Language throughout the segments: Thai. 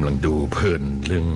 ำลังดูเพลินเรื่อง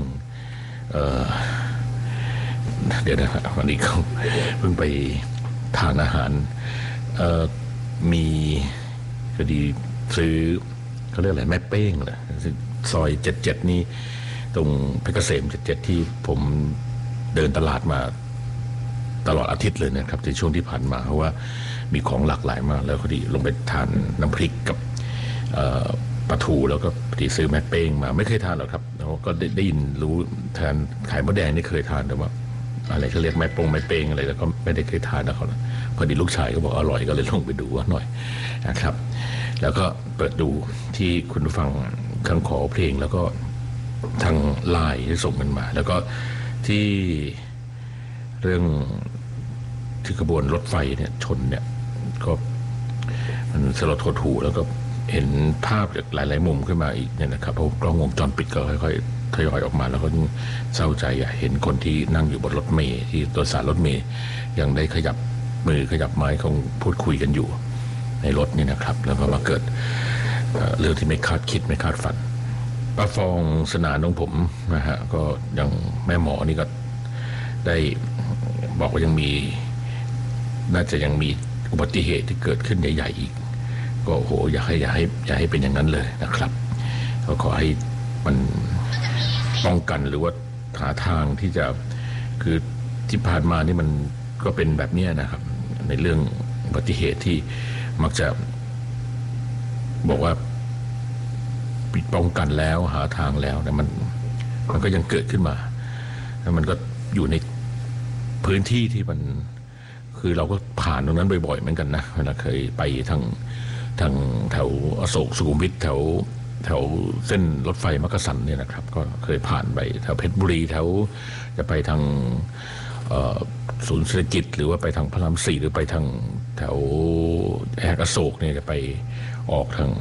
เดี๋ยวนะครับวันนี้เขาเพิ่งไปทานอาหารมีพอดีซื้อเขาเรียกอะไรแม่เป้งเหรอซอย77นี่ตรงเพชรเกษม77ที่ผมเดินตลาดมาตลอดอาทิตย์เลยนะครับในช่วงที่ผ่านมาเพราะว่ามีของหลากหลายมากแล้วพอดีลงไปทานน้ำพริกกับปลาทูแล้วก็พอดีซื้อแม่เป้งมาไม่เคยทานหรอกครับแล้วก็ได้ยินรู้ทานไข่มดแดงนี่เคยทานแต่ว่าอะไรเขาเรียกแม่เป้งอะไรแล้วก็ไม่ได้เคยทานนะเขาพอดีลูกชายก็บอกอร่อยก็เลยลงไปดูว่าหน่อยนะครับแล้วก็เปิดดูที่คุณฟังคำขอเพลงแล้วก็ทางไลน์ที่ส่งกันมาแล้วก็ที่เรื่องที่ขบวนรถไฟเนี่ยชนเนี่ยก็มันสลดหดหู่แล้วก็เห็นภาพจากหลายๆมุมขึ้นมาอีกเนี่ยนะครับเพราะกล้องวงจรปิดก็ค่อยๆทยอยออกมาแล้วก็เศร้าใจเห็นคนที่นั่งอยู่บนรถเมล์ที่ตัวสารรถเมล์ยังได้ขยับมือขยับไม้คงพูดคุยกันอยู่ในรถนี่นะครับแล้วก็มาเกิดเรื่องที่ไม่คาดคิดไม่คาดฝันป้าฟองสนานของผมนะฮะก็ยังแม่หมอนี่ก็ได้บอกว่ายังมีน่าจะยังมีอุบัติเหตุที่เกิดขึ้นใหญ่ๆอีกก็โหอย่าให้เป็นอย่างนั้นเลยนะครับก็ขอให้มันป้องกันหรือว่าหาทางที่จะคือที่ผ่านมานี่มันก็เป็นแบบนี้นะครับในเรื่องอุบัติเหตุที่มักจะบอกว่าปิดป้องกันแล้วหาทางแล้วแต่มันก็ยังเกิดขึ้นมาแล้วมันก็อยู่ในพื้นที่ที่มันคือเราก็ผ่านตรงนั้นบ่อยๆเหมือนกันนะเวลาเคยไปทางแถวอโศกสุขุมวิทแถวเส้นรถไฟมักกะสันเนี่ยนะครับก็เคยผ่านไปแถวเพชรบุรีแถวจะไปทางศูนย์เศรษฐกิจหรือว่าไปทางพระราม4หรือไปทางแถวแยกอโศกเนี่ยจะไปออกทาง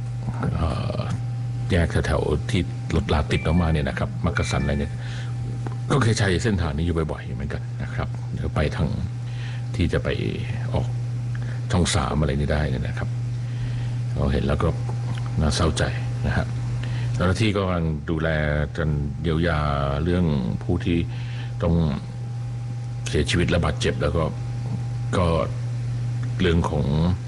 แยกแถวที่รถลาติดออกมาเนี่ยนะครับมักกะสันอะไรเนี่ยก็เคยใช้เส้นทางนี้อยู่บ่อยๆเหมือนกันนะครับเดี๋ยวไปทางที่จะไปออกช่อง3อะไรนี่ได้นะครับเราเห็นแล้วก็น่าเศร้าใจนะครับเจ้าหน้าที่ก็กำลังดูแลกันเยียวยาเรื่องผู้ที่ต้องเสียชีวิตและบาดเจ็บแล้วก็เรื่องของ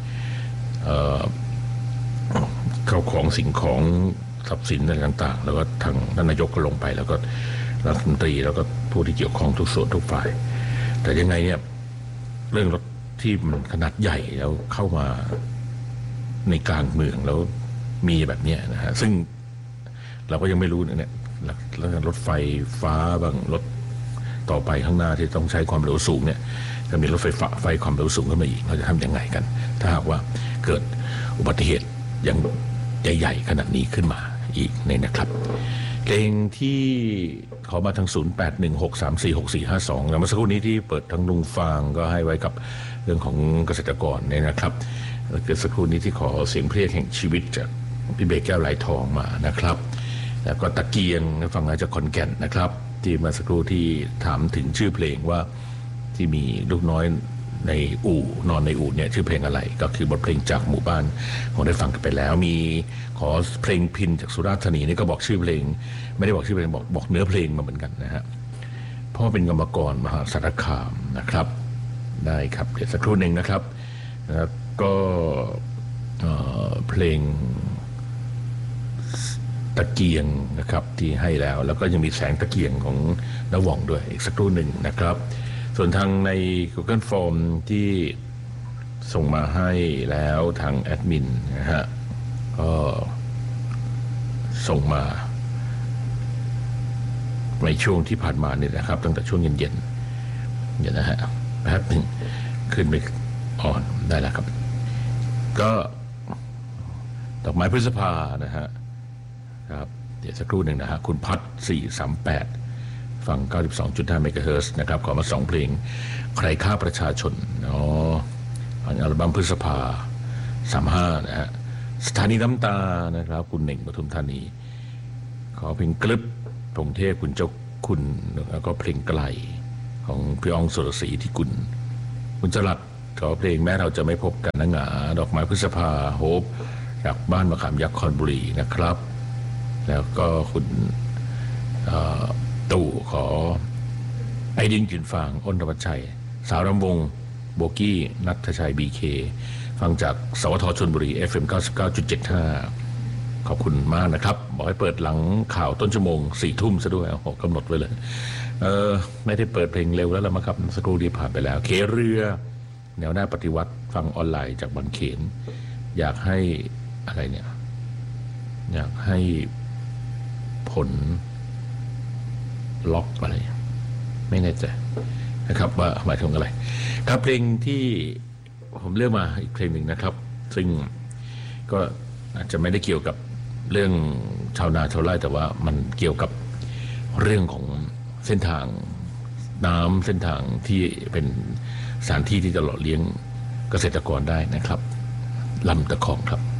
เข้าของสิ่งของทรัพย์สินอะไรต่างๆแล้วก็ทางท่านนายกก็ลงไปแล้วก็รัฐมนตรีแล้วก็ผู้ที่เกี่ยวข้องทุกส่วนทุกฝ่ายแต่ยังไงเนี่ยเรื่องรถที่มันขนาดใหญ่แล้วเข้ามาในกลางเมืองแล้วมีแบบนี้นะฮะซึ่งเราก็ยังไม่รู้เนี่ยแล้วรถไฟฟ้าบางรถต่อไปข้างหน้าที่ต้องใช้ความเร็วสูงเนี่ยจะมีรถไฟความเร็วสูงขึ้นมาอีกเราจะทำยังไงกันถ้าหากว่าเกิดอุบัติเหตุอย่างใหญ่ๆขนาดนี้ขึ้นมาอีกเนี่ยนะครับเพลงที่ขอมาทาง0816346452แล้วเมื่อสักครู่นี้ที่เปิดทางลุงฟางก็ให้ไว้กับเรื่องของเกษตรกรเนี่ยนะครับเกิดสักครู่นี้ที่ขอเสียงเพลงแห่งชีวิตจากพี่เบกแก้วไหลทองมานะครับแล้วก็ตะเกียงฟังมาจากขอนแก่นนะครับที่มาสักครู่ที่ถามถึงชื่อเพลงว่าที่มีลูกน้อยในอู่นอนในอู่เนี่ยชื่อเพลงอะไรก็คือบทเพลงจากหมู่บ้านผมได้ฟังกันไปแล้วมีขอเพลงพินจากสุราษฎร์ธานีนี่ก็บอกชื่อเพลงไม่ได้บอกชื่อเพลงบอกเนื้อเพลงมาเหมือนกันนะฮะเพราะเป็นกรรมกรมหาสารคามนะครับได้ครับเดี๋ยวสักครู่หนึ่งนะครับก็เพลงตะเกียงนะครับที่ให้แล้วก็ยังมีแสงตะเกียงของน้าหว่องด้วยอีกสักครู่หนึ่งนะครับส่วนทางใน Google Form ที่ส่งมาให้แล้วทางแอดมินนะฮะก็ส่งมาในช่วงที่ผ่านมาเนี่ยนะครับตั้งแต่ช่วงเย็นๆเดี๋ยวนะฮะแป๊บนึงขึ้นไปอ่อนได้แล้วครับก็ดอกไม้พฤษภานะฮะครับเดี๋ยวสักครู่หนึ่งนะฮะคุณพัด438ฟัง 92.5 เมกะเฮิรตซ์นะครับขอมา2เพลงใครฆ่าประชาชนอัลบั้มพฤษภา35นะฮะสถานีน้ำตานะครับคุณเหน่งปทุมธานีขอเพลงกลึบพงเทพคุณเจ้าคุณแล้วก็เพลงไกลของพี่อองสุรศรีที่คุณจรัสขอเพลงแม้เราจะไม่พบกันนะหงาดอกไม้พฤษภาโฮปจากบ้านมะขามยักษ์คอนบุรีนะครับแล้วก็คุณตู่ขอไอดินกลิ่นฟางอ้นธวัชชัยสาวรำวงโบกี้นัทชัยบีเคฟังจากสวทชลบุรี FM 99.75 ขอบคุณมากนะครับบอกให้เปิดหลังข่าวต้นชั่วโมง 4 ทุ่มซะด้วยโอ้โหกำหนดไว้เลยไม่ได้เปิดเพลงเร็วแล้วล่ะมั้งครับสักครู่นี้ผ่านไปแล้วเคเรือแนวหน้าปฏิวัติฟังออนไลน์จากบางเขนอยากให้อะไรเนี่ยอยากให้ผลล็อกอะไรไม่แน่ใจนะครับว่าหมายถึงอะไรครับเพลงที่ผมเลือกมาอีกเพลงหนึ่งนะครับซึ่งก็อาจจะไม่ได้เกี่ยวกับเรื่องชาวนาชาวไร่แต่ว่ามันเกี่ยวกับเรื่องของเส้นทางน้ำเส้นทางที่เป็นสถานที่ที่จะหล่อเลี้ยงเกษตรกรได้นะครับลำตะคองครับ